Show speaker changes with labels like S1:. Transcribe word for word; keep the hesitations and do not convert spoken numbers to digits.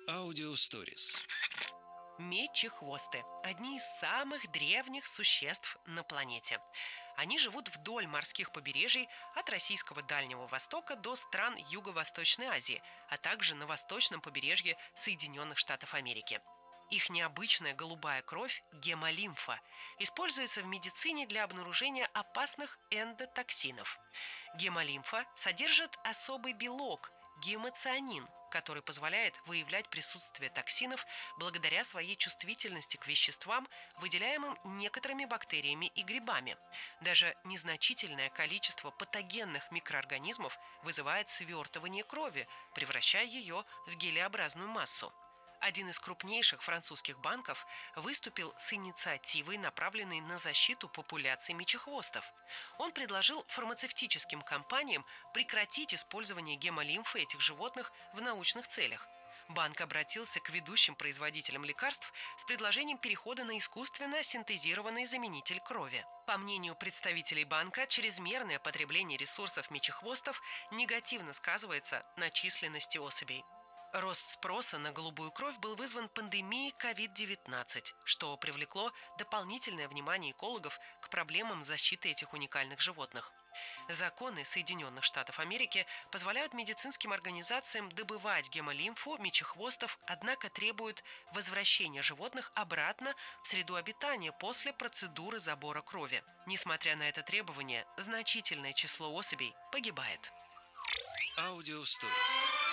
S1: Аудиосторис.
S2: Мечехвосты – одни из самых древних существ на планете. Они живут вдоль морских побережий от российского Дальнего Востока до стран Юго-Восточной Азии, а также на восточном побережье Соединенных Штатов Америки. Их необычная голубая кровь – гемолимфа – используется в медицине для обнаружения опасных эндотоксинов. Гемолимфа содержит особый белок – гемоцианин, который позволяет выявлять присутствие токсинов благодаря своей чувствительности к веществам, выделяемым некоторыми бактериями и грибами. Даже незначительное количество патогенных микроорганизмов вызывает свертывание крови, превращая ее в гелеобразную массу. Один из крупнейших французских банков выступил с инициативой, направленной на защиту популяции мечехвостов. Он предложил фармацевтическим компаниям прекратить использование гемолимфы этих животных в научных целях. Банк обратился к ведущим производителям лекарств с предложением перехода на искусственно синтезированный заменитель крови. По мнению представителей банка, чрезмерное потребление ресурсов мечехвостов негативно сказывается на численности особей. Рост спроса на голубую кровь был вызван пандемией ковид девятнадцать, что привлекло дополнительное внимание экологов к проблемам защиты этих уникальных животных. Законы Соединенных Штатов Америки позволяют медицинским организациям добывать гемолимфу мечехвостов, однако требуют возвращения животных обратно в среду обитания после процедуры забора крови. Несмотря на это требование, значительное число особей погибает.
S1: Аудиосторис.